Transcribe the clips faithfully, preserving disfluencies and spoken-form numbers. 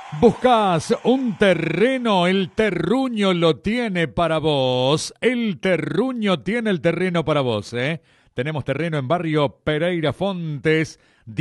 ¿Buscas un terreno? El Terruño lo tiene para vos. El Terruño tiene el terreno para vos, ¿eh? Tenemos terreno en barrio Pereira Fontes.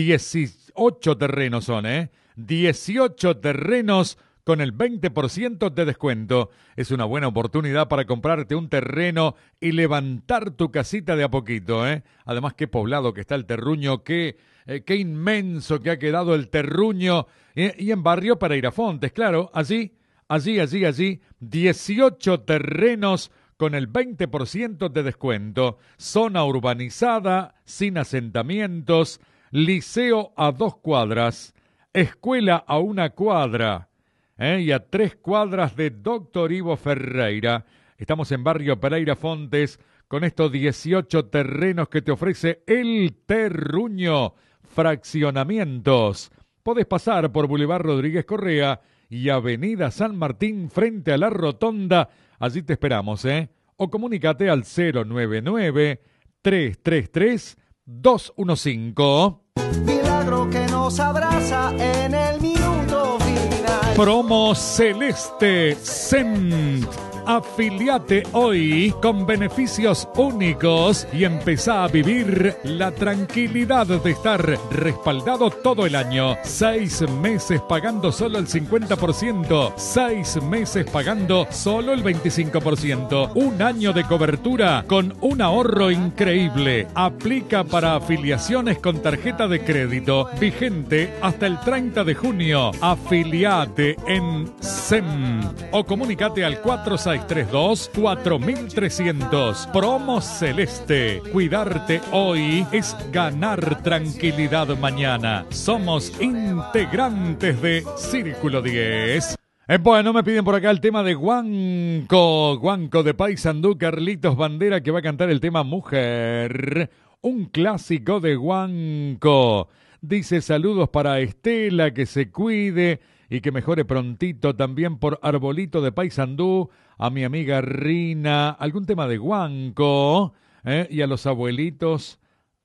dieciocho terrenos son, ¿eh? dieciocho terrenos con el veinte por ciento de descuento. Es una buena oportunidad para comprarte un terreno y levantar tu casita de a poquito, ¿eh? Además, qué poblado que está el Terruño, qué, eh, qué inmenso que ha quedado el Terruño. Eh, y en barrio Pereira Fontes, claro, allí, allí, allí, allí, dieciocho terrenos con el veinte por ciento de descuento. Zona urbanizada, sin asentamientos, liceo a dos cuadras, escuela a una cuadra, ¿eh? y a tres cuadras de Doctor Ivo Ferreira. Estamos en barrio Pereira Fontes con estos dieciocho terrenos que te ofrece el Terruño. Fraccionamientos. Podés pasar por Boulevard Rodríguez Correa y Avenida San Martín frente a la Rotonda. Allí te esperamos, ¿eh? O comunícate al cero nueve nueve, tres tres tres, dos uno cinco. Milagro que nos abraza en el minuto final. Promo Celeste Cent. Afiliate hoy con beneficios únicos y empezá a vivir la tranquilidad de estar respaldado todo el año. Seis meses pagando solo el cincuenta por ciento. Seis meses pagando solo el veinticinco por ciento. Un año de cobertura con un ahorro increíble. Aplica para afiliaciones con tarjeta de crédito. Vigente hasta el treinta de junio. Afiliate en S E M o comunicate al cuatro seis tres dos, cuatro trescientos. Promo Celeste. Cuidarte hoy es ganar tranquilidad mañana. Somos integrantes de Círculo diez. Eh, bueno, me piden por acá el tema de Guanco. Guanco de Paysandú, Carlitos Bandera, que va a cantar el tema Mujer. Un clásico de Guanco. Dice saludos para Estela, que se cuide y que mejore prontito. También por Arbolito de Paysandú, a mi amiga Rina, algún tema de Guanco, ¿eh? Y a los abuelitos,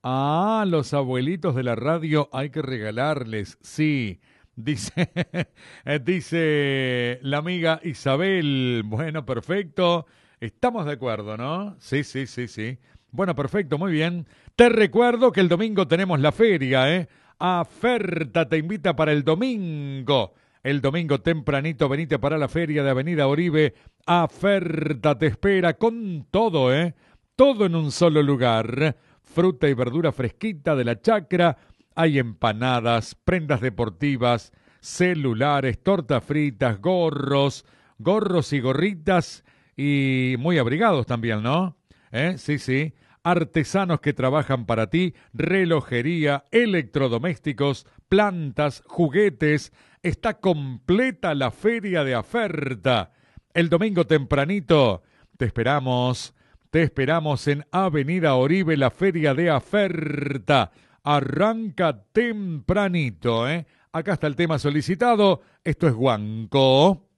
a los abuelitos de la radio hay que regalarles, sí, dice, dice la amiga Isabel. Bueno, perfecto, estamos de acuerdo, ¿no? Sí, sí, sí, sí. Bueno, perfecto, muy bien. Te recuerdo que el domingo tenemos la feria, ¿eh? Aferta te invita para el domingo. El domingo tempranito venite para la feria de Avenida Oribe. Aferta te espera con todo, ¿eh? Todo en un solo lugar. Fruta y verdura fresquita de la chacra. Hay empanadas, prendas deportivas, celulares, tortas fritas, gorros, gorros y gorritas y muy abrigados también, ¿no? ¿Eh? Sí, sí. Artesanos que trabajan para ti, relojería, electrodomésticos, plantas, juguetes. Está completa la feria de Aferta. El domingo tempranito te esperamos, te esperamos en Avenida Oribe, la feria de Aferta. Arranca tempranito, ¿eh? Acá está el tema solicitado. Esto es Guanco.